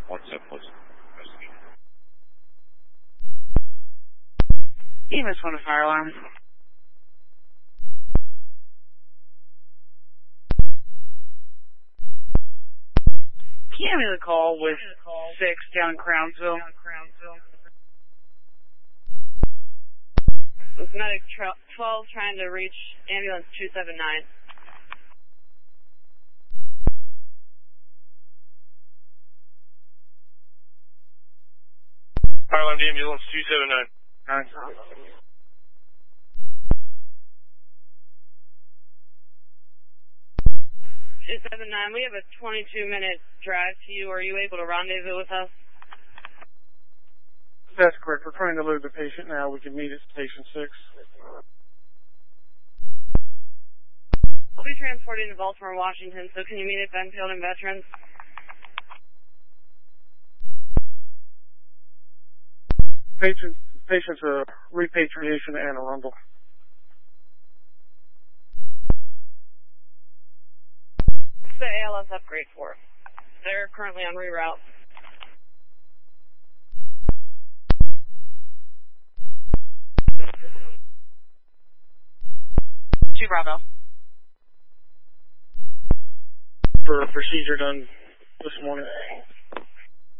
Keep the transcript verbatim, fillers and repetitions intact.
One step close. E M S one, a fire alarm. Can you have me the call with six down in Crownsville? With medic twelve trying to reach ambulance two seven nine. Fire alarm to ambulance two seven nine. Alright. two seven nine, we have a twenty-two minute drive to you. Are you able to rendezvous with us? That's correct. We're trying to load the patient now. We can meet at station six. We'll be transporting to Baltimore, Washington, so can you meet at Benfield and Veterans? Patient, patient's a repatriation to Anne Arundel. What's the A L S upgrade for? They're currently on reroute. Two Bravo. For a procedure done this morning.